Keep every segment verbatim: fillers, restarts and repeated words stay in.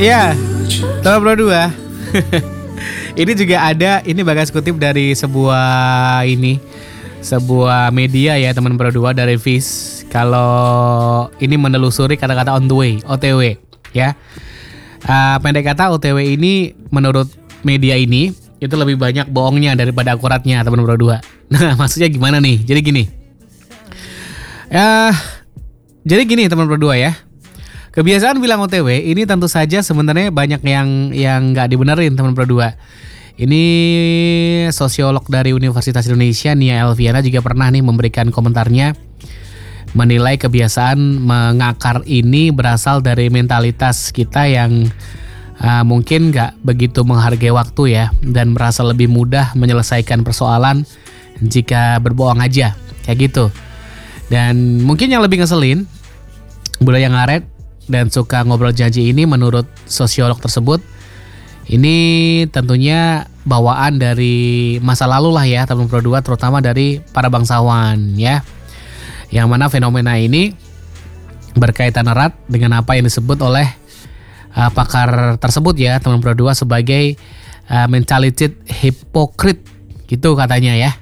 Iya, teman Pro dua. Ini juga ada, ini Bagas kutip dari sebuah ini, sebuah media ya teman Pro dua dari Viz. Kalau ini menelusuri kata-kata on the way, O T W ya. Uh, pendek kata O T W ini menurut media ini itu lebih banyak bohongnya daripada akuratnya teman Pro dua. Nah, maksudnya gimana nih? Jadi gini. Ya, jadi gini teman Pro dua ya. Kebiasaan bilang O T W ini tentu saja sebenarnya banyak yang yang nggak dibenerin teman Pro dua. Ini sosiolog dari Universitas Indonesia Nia Elviana juga pernah nih memberikan komentarnya, menilai kebiasaan mengakar ini berasal dari mentalitas kita yang uh, mungkin nggak begitu menghargai waktu ya, dan merasa lebih mudah menyelesaikan persoalan jika berbohong aja kayak gitu. Dan mungkin yang lebih ngeselin, budaya ngaret dan suka ngobrol janji ini menurut sosiolog tersebut, ini tentunya bawaan dari masa lalu lah ya teman Pro dua, terutama dari para bangsawan ya. Yang mana fenomena ini berkaitan erat dengan apa yang disebut oleh uh, pakar tersebut ya teman Pro dua sebagai uh, mentality hipokrit gitu katanya ya.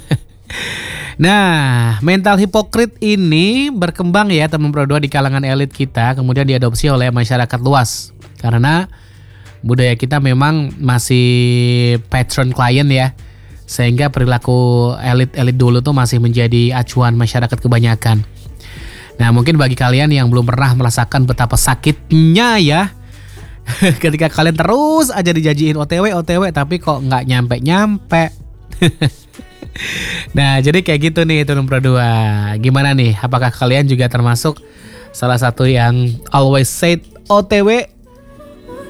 Nah, mental hipokrit ini berkembang ya teman Pro dua di kalangan elit kita, kemudian diadopsi oleh masyarakat luas. Karena budaya kita memang masih patron client ya, sehingga perilaku elit-elit dulu tuh masih menjadi acuan masyarakat kebanyakan. Nah, mungkin bagi kalian yang belum pernah merasakan betapa sakitnya ya ketika kalian terus aja dijanjiin O T W O T W tapi kok nggak nyampe-nyampe. Nah, jadi kayak gitu nih teman Pro dua. Gimana nih? Apakah kalian juga termasuk salah satu yang always said O T W